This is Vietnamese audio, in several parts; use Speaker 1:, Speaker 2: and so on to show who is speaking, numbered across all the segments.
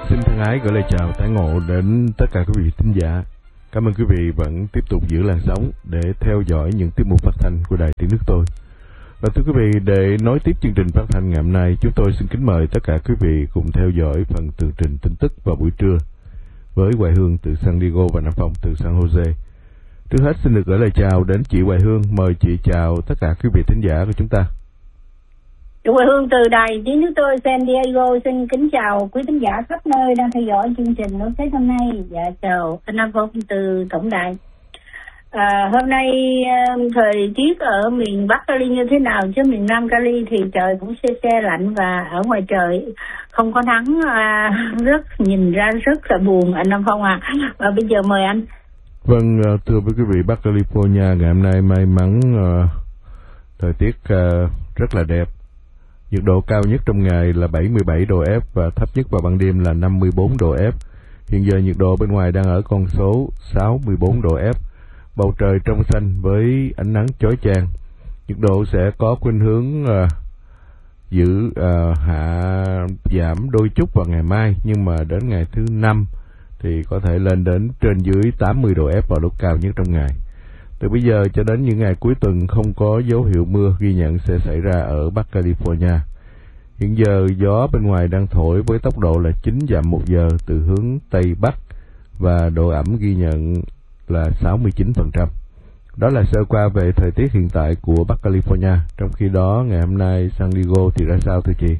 Speaker 1: Xin thân ái gửi lời chào tái ngộ đến tất cả quý vị thính giả. Cảm ơn quý vị vẫn tiếp tục giữ làn sóng để theo dõi những tiết mục phát thanh của Đài Tiếng Nước tôi. Và thưa quý vị, để nối tiếp chương trình phát thanh ngày hôm nay, chúng tôi xin kính mời tất cả quý vị cùng theo dõi phần tường trình tin tức vào buổi trưa với Hoài Hương từ San Diego và Nam Phong từ San Jose. Trước hết xin được gửi lời chào đến chị Hoài Hương. Mời chị chào tất cả quý vị thính giả của chúng ta.
Speaker 2: Hoài Hương từ Đài Tiếng Nước tôi San Diego xin kính chào quý thính giả khắp nơi đang theo dõi chương trình Nối Kết hôm nay. Dạ chào anh Nam Phong từ Tổng đài. Hôm nay thời tiết ở miền Bắc Cali như thế nào, chứ miền Nam Cali thì trời cũng se lạnh và ở ngoài trời không có nắng, nhìn ra rất là buồn anh Nam Phong à. Và bây giờ mời anh.
Speaker 1: Vâng, thưa với quý vị, Bắc California ngày hôm nay may mắn thời tiết rất là đẹp. Nhiệt độ cao nhất trong ngày là 77 độ F và thấp nhất vào ban đêm là 54 độ F. Hiện giờ nhiệt độ bên ngoài đang ở con số 64 độ F. Bầu trời trong xanh với ánh nắng chói chang. Nhiệt độ sẽ có khuynh hướng giảm đôi chút vào ngày mai, nhưng mà đến ngày thứ 5 thì có thể lên đến trên dưới 80 độ F vào lúc cao nhất trong ngày. Từ bây giờ cho đến những ngày cuối tuần không có dấu hiệu mưa ghi nhận sẽ xảy ra ở Bắc California. Hiện giờ gió bên ngoài đang thổi với tốc độ là 9 dặm một giờ từ hướng Tây Bắc và độ ẩm ghi nhận là 69%. Đó là sơ qua về thời tiết hiện tại của Bắc California. Trong khi đó ngày hôm nay San Diego thì ra sao thưa chị?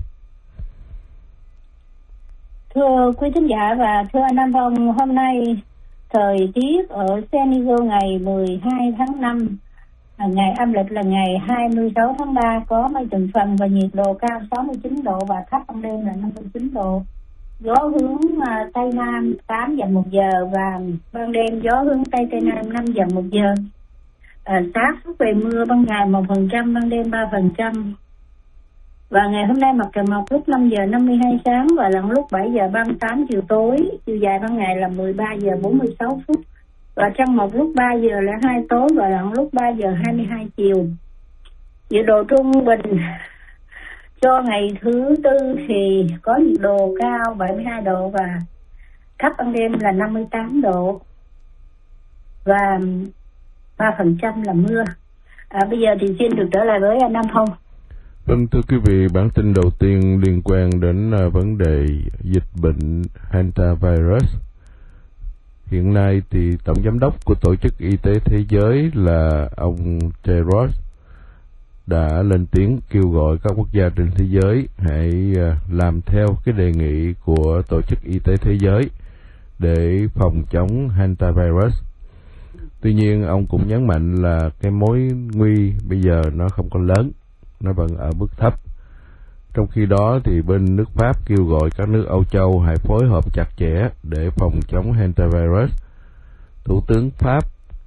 Speaker 2: Thưa quý thính giả và thưa anh Nam Phong, hôm nay thời tiết ở San Diego ngày 12 tháng 5, ngày âm lịch là ngày 26 tháng 3 có mây từng phần và nhiệt độ cao 69 độ và thấp ban đêm là 59 độ. Gió hướng Tây Nam 8 dặm một giờ và ban đêm gió hướng Tây Tây Nam 5 dặm một giờ. Xác suất về mưa ban ngày 1%, ban đêm 3%. Và ngày hôm nay mặt trời mọc lúc 5 giờ 52 sáng và lặn lúc 7 giờ 38 chiều tối. Chiều dài ban ngày là 13 giờ 46 phút. Và trăng mọc lúc 3 giờ 02 tối và lặn lúc 3 giờ 22 chiều. Nhiệt độ trung bình cho ngày thứ Tư thì có nhiệt độ cao 72 độ và thấp ban đêm là 58 độ. Và 3% là mưa. Bây giờ thì xin được trở lại với anh Nam Phong.
Speaker 1: Vâng, thưa quý vị, bản tin đầu tiên liên quan đến vấn đề dịch bệnh hantavirus. Hiện nay thì Tổng Giám đốc của Tổ chức Y tế Thế giới là ông Tedros đã lên tiếng kêu gọi các quốc gia trên thế giới hãy làm theo cái đề nghị của Tổ chức Y tế Thế giới để phòng chống hantavirus. Tuy nhiên, ông cũng nhấn mạnh là cái mối nguy bây giờ nó không có lớn, nó vẫn ở mức thấp. Trong khi đó thì bên nước Pháp kêu gọi các nước Âu Châu hãy phối hợp chặt chẽ để phòng chống hantavirus. Thủ tướng Pháp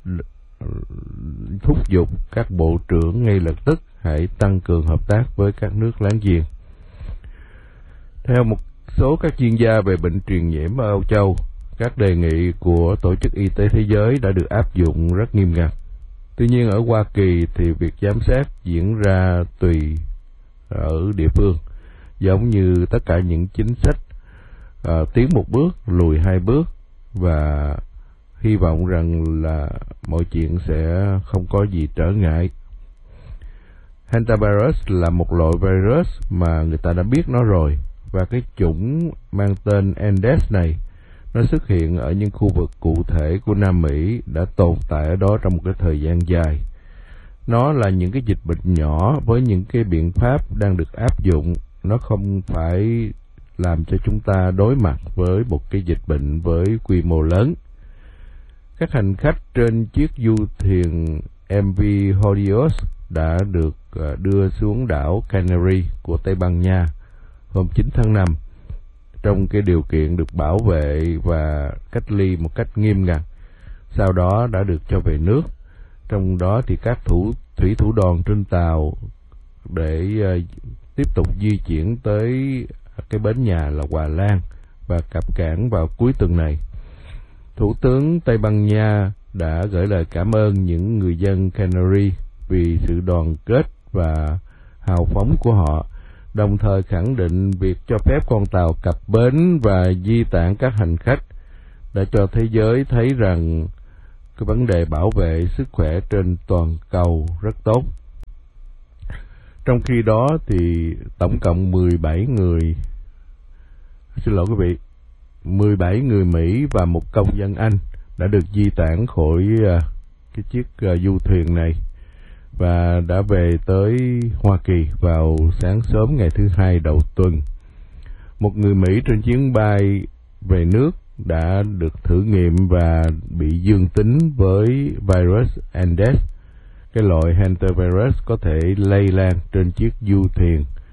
Speaker 1: thúc giục các bộ trưởng ngay lập tức hãy tăng cường hợp tác với các nước láng giềng. Theo một số các chuyên gia về bệnh truyền nhiễm ở Âu Châu, các đề nghị của Tổ chức Y tế Thế giới đã được áp dụng rất nghiêm ngặt. Tuy nhiên ở Hoa Kỳ thì việc giám sát diễn ra tùy ở địa phương, giống như tất cả những chính sách tiến một bước, lùi hai bước, và hy vọng rằng là mọi chuyện sẽ không có gì trở ngại. Hantavirus là một loại virus mà người ta đã biết nó rồi, và cái chủng mang tên Andes này nó xuất hiện ở những khu vực cụ thể của Nam Mỹ, đã tồn tại ở đó trong một cái thời gian dài. Nó là những cái dịch bệnh nhỏ với những cái biện pháp đang được áp dụng. Nó không phải làm cho chúng ta đối mặt với một cái dịch bệnh với quy mô lớn. Các hành khách trên chiếc du thuyền MV Helios đã được đưa xuống đảo Canary của Tây Ban Nha hôm 9 tháng 5 trong cái điều kiện được bảo vệ và cách ly một cách nghiêm ngặt. Sau đó đã được cho về nước. Trong đó thì các thủy thủ đoàn trên tàu để tiếp tục di chuyển tới cái bến nhà là Hòa Lan và cập cảng vào cuối tuần này. Thủ tướng Tây Ban Nha đã gửi lời cảm ơn những người dân Canary vì sự đoàn kết và hào phóng của họ, đồng thời khẳng định việc cho phép con tàu cập bến và di tản các hành khách đã cho thế giới thấy rằng cái vấn đề bảo vệ sức khỏe trên toàn cầu rất tốt. Trong khi đó thì tổng cộng 17 người Mỹ và một công dân Anh đã được di tản khỏi cái chiếc du thuyền này và đã về tới Hoa Kỳ vào sáng sớm ngày thứ Hai đầu tuần. Một người Mỹ trên chuyến bay về nước đã được thử nghiệm và bị dương tính với virus Andes, cái loại hantavirus có thể lây lan trên chiếc du thuyền